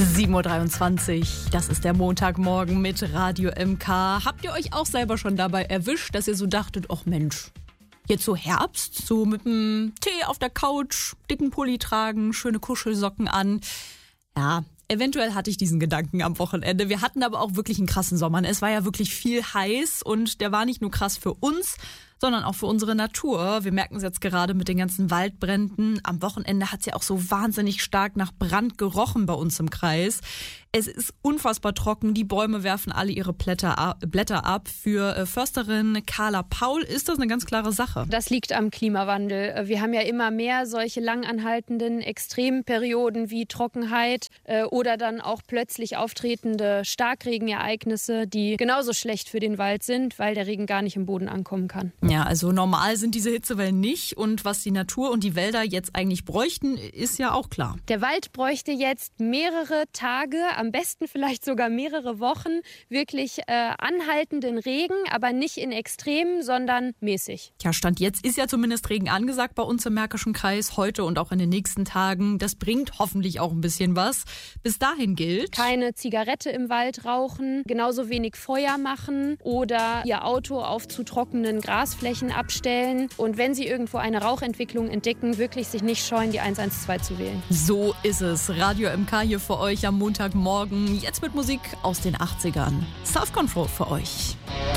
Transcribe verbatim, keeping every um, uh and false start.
sieben Uhr dreiundzwanzig, das ist der Montagmorgen mit Radio M K. Habt ihr euch auch selber schon dabei erwischt, dass ihr so dachtet, ach Mensch, jetzt so Herbst, so mit dem Tee auf der Couch, dicken Pulli tragen, schöne Kuschelsocken an? Ja, eventuell hatte ich diesen Gedanken am Wochenende. Wir hatten aber auch wirklich einen krassen Sommer. Es war ja wirklich viel heiß und der war nicht nur krass für uns, sondern auch für unsere Natur. Wir merken es jetzt gerade mit den ganzen Waldbränden. Am Wochenende hat es ja auch so wahnsinnig stark nach Brand gerochen bei uns im Kreis. Es ist unfassbar trocken. Die Bäume werfen alle ihre Blätter ab. Blätter ab. Für Försterin Carla Paul ist das eine ganz klare Sache. Das liegt am Klimawandel. Wir haben ja immer mehr solche langanhaltenden Extremperioden wie Trockenheit äh, oder dann auch plötzlich auftretende Starkregenereignisse, die genauso schlecht für den Wald sind, weil der Regen gar nicht im Boden ankommen kann. Ja, also normal sind diese Hitzewellen nicht. Und was die Natur und die Wälder jetzt eigentlich bräuchten, ist ja auch klar. Der Wald bräuchte jetzt mehrere Tage, am besten vielleicht sogar mehrere Wochen, wirklich äh, anhaltenden Regen, aber nicht in Extremen, sondern mäßig. Ja, Stand jetzt ist ja zumindest Regen angesagt bei uns im Märkischen Kreis, heute und auch in den nächsten Tagen. Das bringt hoffentlich auch ein bisschen was. Bis dahin gilt: keine Zigarette im Wald rauchen, genauso wenig Feuer machen oder Ihr Auto auf zu trockenen Grasflächen abstellen. Und wenn Sie irgendwo eine Rauchentwicklung entdecken, wirklich sich nicht scheuen, die eins eins zwei zu wählen. So ist es. Radio M K hier für euch am Montagmorgen. Jetzt mit Musik aus den achtzigern. Self Control für euch.